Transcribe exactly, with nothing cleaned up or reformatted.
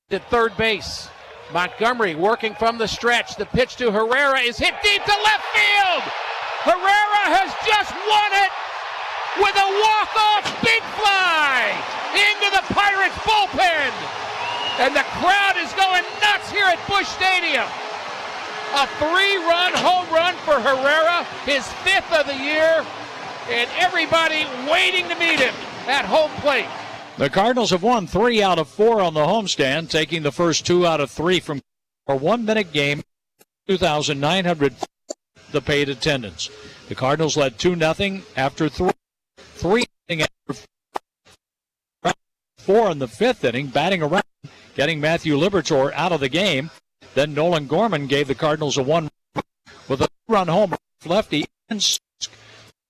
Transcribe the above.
at third base. Montgomery working from the stretch. The pitch to Herrera is hit deep to left field. Herrera has just won it with a walk-off big fly into the Pirates bullpen. And the crowd is going nuts here at Busch Stadium. A three-run home run for Herrera, his fifth of the year, and everybody waiting to meet him at home plate. The Cardinals have won three out of four on the homestand, taking the first two out of three from a one-minute game, two thousand nine hundred the paid attendance. The Cardinals led two nothing after three, three after four in the fifth inning, batting around, getting Matthew Liberatore out of the game. Then Nolan Gorman gave the Cardinals a one with a run home lefty.